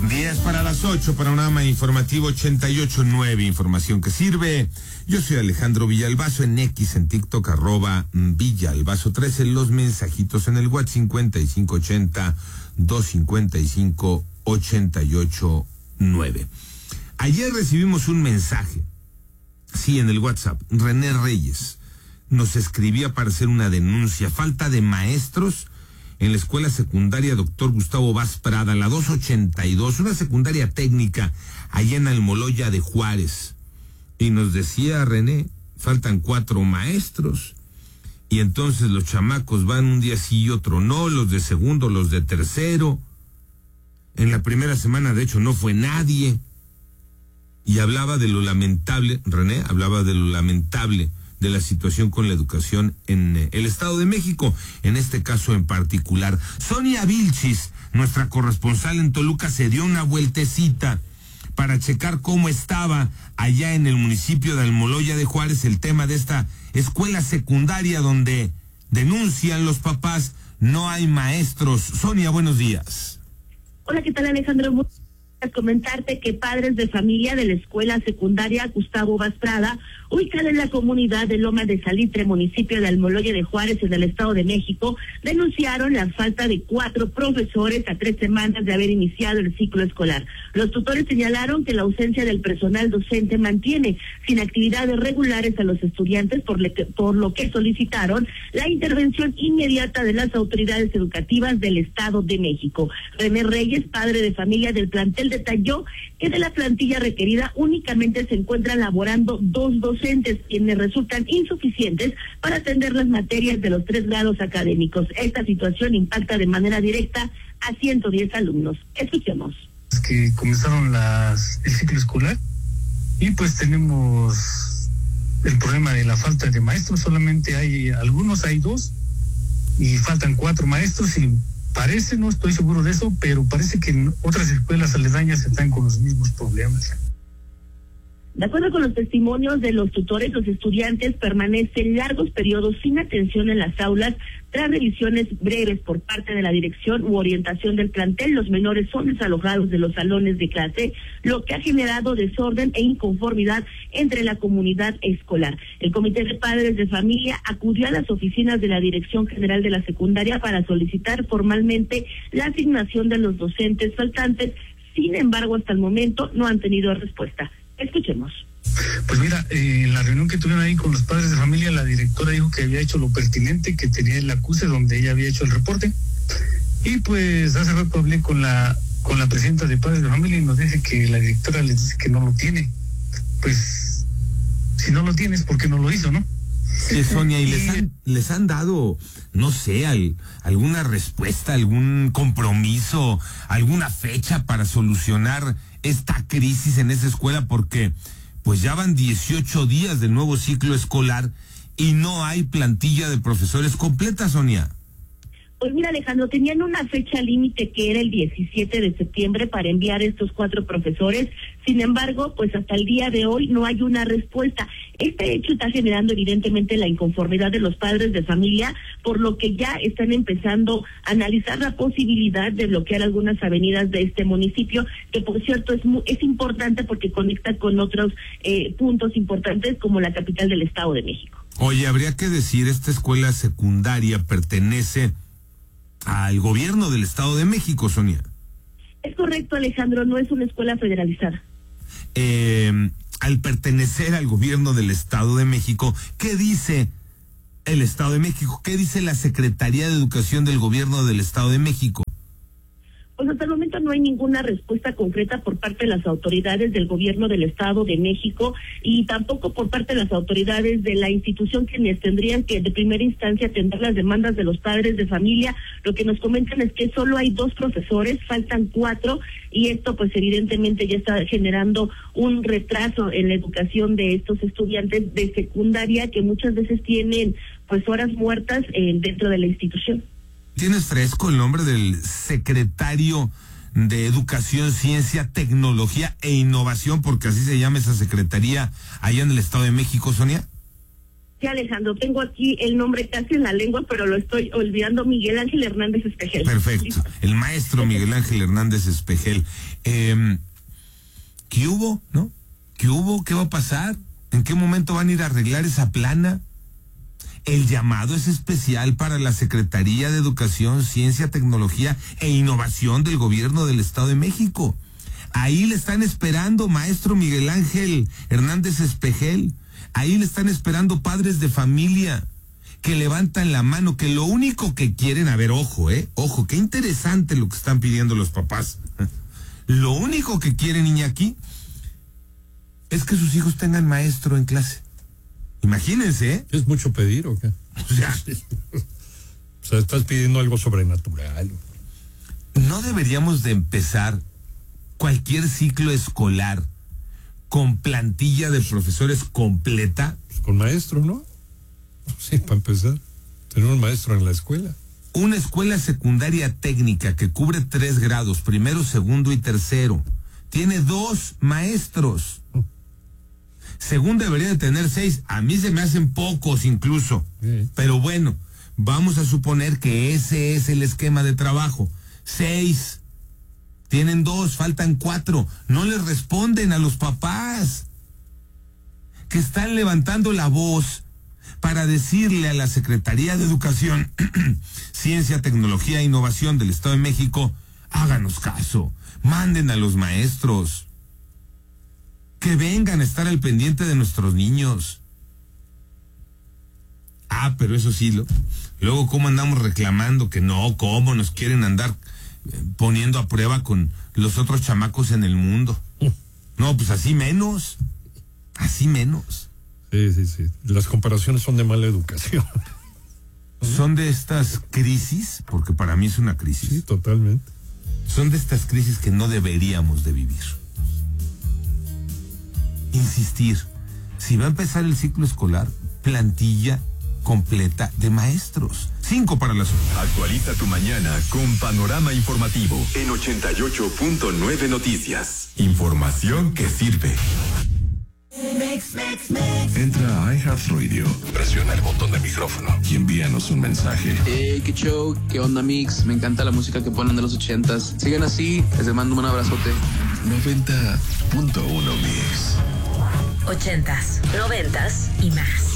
10 para las 8, panorama informativo 88.9, información que sirve. Yo soy Alejandro Villalbazo, en X, en TikTok, @Villalbazo13, los mensajitos en el WhatsApp 5580-255-88.9. Ayer recibimos un mensaje, sí, en el WhatsApp. René Reyes nos escribía para hacer una denuncia, falta de maestros en la escuela secundaria Dr. Gustavo Vaz Prada, la 282, una secundaria técnica allá en Almoloya de Juárez. Y nos decía René, faltan 4 maestros, y entonces los chamacos van un día sí y otro no, los de segundo, los de tercero. En la primera semana, de hecho, no fue nadie. Y hablaba de lo lamentable, René, hablaba de lo lamentable de la situación con la educación en el Estado de México, en este caso en particular. Sonia Vilchis, nuestra corresponsal en Toluca, se dio una vueltecita para checar cómo estaba allá en el municipio de Almoloya de Juárez el tema de esta escuela secundaria donde denuncian los papás no hay maestros. Sonia, buenos días. Hola, ¿qué tal, Alejandro? Comentarte que padres de familia de la escuela secundaria Gustavo Vaz Prada, ubicada en la comunidad de Loma de Salitre, municipio de Almoloya de Juárez, en el Estado de México, denunciaron la falta de 4 profesores a 3 semanas de haber iniciado el ciclo escolar. Los tutores señalaron que la ausencia del personal docente mantiene sin actividades regulares a los estudiantes, por lo que solicitaron la intervención inmediata de las autoridades educativas del Estado de México. René Reyes, padre de familia del plantel, detalló que de la plantilla requerida únicamente se encuentran laborando 2 docentes, quienes resultan insuficientes para atender las materias de los 3 grados académicos. Esta situación impacta de manera directa a 110 alumnos. Escuchemos. Es que comenzaron el ciclo escolar y pues tenemos el problema de la falta de maestros. Solamente hay 2 y faltan 4 maestros y parece, no estoy seguro de eso, pero parece que en otras escuelas aledañas están con los mismos problemas. De acuerdo con los testimonios de los tutores, los estudiantes permanecen largos periodos sin atención en las aulas tras revisiones breves por parte de la dirección u orientación del plantel. Los menores son desalojados de los salones de clase, lo que ha generado desorden e inconformidad entre la comunidad escolar. El Comité de Padres de Familia acudió a las oficinas de la Dirección General de la Secundaria para solicitar formalmente la asignación de los docentes faltantes. Sin embargo, hasta el momento no han tenido respuesta. Escuchemos. Pues mira, en la reunión que tuvieron ahí con los padres de familia, la directora dijo que había hecho lo pertinente, que tenía el acuse donde ella había hecho el reporte. Y pues hace rato hablé con la presidenta de padres de familia y nos dice que la directora les dice que no lo tiene. Pues, si no lo tienes, ¿por qué no lo hizo, no? Sí, Sonia, y les han dado, no sé, alguna respuesta, algún compromiso, alguna fecha para solucionar esta crisis en esa escuela, porque pues ya van 18 días del nuevo ciclo escolar y no hay plantilla de profesores completa, Sonia. Pues mira, Alejandro, tenían una fecha límite que era el 17 de septiembre para enviar estos 4 profesores. Sin embargo, pues hasta el día de hoy no hay una respuesta. Este hecho está generando evidentemente la inconformidad de los padres de familia, por lo que ya están empezando a analizar la posibilidad de bloquear algunas avenidas de este municipio, que por cierto es importante porque conecta con otros puntos importantes como la capital del Estado de México. Oye, habría que decir, esta escuela secundaria pertenece al gobierno del Estado de México, Sonia. Es correcto, Alejandro, no es una escuela federalizada. Al pertenecer al gobierno del Estado de México, ¿qué dice el Estado de México? ¿Qué dice la Secretaría de Educación del gobierno del Estado de México? Pues hasta el momento no hay ninguna respuesta concreta por parte de las autoridades del gobierno del Estado de México y tampoco por parte de las autoridades de la institución, quienes tendrían que de primera instancia atender las demandas de los padres de familia. Lo que nos comentan es que solo hay 2 profesores, faltan 4 y esto pues evidentemente ya está generando un retraso en la educación de estos estudiantes de secundaria que muchas veces tienen pues horas muertas dentro de la institución. ¿Tienes fresco el nombre del secretario de Educación, Ciencia, Tecnología e Innovación, porque así se llama esa secretaría allá en el Estado de México, Sonia? Sí, Alejandro, tengo aquí el nombre casi en la lengua, pero lo estoy olvidando. Miguel Ángel Hernández Espejel. Perfecto, el maestro Miguel Ángel Hernández Espejel. ¿Qué hubo, no? ¿Qué hubo? ¿Qué va a pasar? ¿En qué momento van a ir a arreglar esa plana? El llamado es especial para la Secretaría de Educación, Ciencia, Tecnología e Innovación del Gobierno del Estado de México. Ahí le están esperando, maestro Miguel Ángel Hernández Espejel. Ahí le están esperando padres de familia que levantan la mano, que lo único que quieren, a ver, ojo, qué interesante lo que están pidiendo los papás. Lo único que quieren, Iñaki, es que sus hijos tengan maestro en clase. Imagínense, ¿eh? ¿Es mucho pedir o qué? O sea, estás pidiendo algo sobrenatural. ¿No deberíamos de empezar cualquier ciclo escolar con plantilla de profesores completa? Pues con maestro, ¿no? Sí, para empezar. Tener un maestro en la escuela. Una escuela secundaria técnica que cubre 3 grados, primero, segundo y tercero. Tiene 2 maestros. Según debería de tener 6. A mí se me hacen pocos incluso. Sí. Pero bueno, vamos a suponer que ese es el esquema de trabajo. 6. Tienen 2, faltan 4. No les responden a los papás que están levantando la voz para decirle a la Secretaría de Educación, Ciencia, Tecnología e Innovación del Estado de México, háganos caso, manden a los maestros, que vengan a estar al pendiente de nuestros niños. Pero eso sí, luego cómo andamos reclamando que no, cómo nos quieren andar poniendo a prueba con los otros chamacos en el mundo. No, pues así menos. Sí. Las comparaciones son de mala educación. Son de estas crisis, porque para mí es una crisis. Sí, totalmente. Son de estas crisis que no deberíamos de vivir. Insistir, si va a empezar el ciclo escolar, plantilla completa de maestros. 5 para las 8. Actualiza tu mañana con Panorama Informativo en 88.9 Noticias. Información que sirve. Entra a iHeartRadio, presiona el botón de micrófono y envíanos un mensaje. Hey, qué show, qué onda, Mix. Me encanta la música que ponen de los 80s. Sigan así, les mando un abrazote. 90.1 Mix. 80s, 90s y más.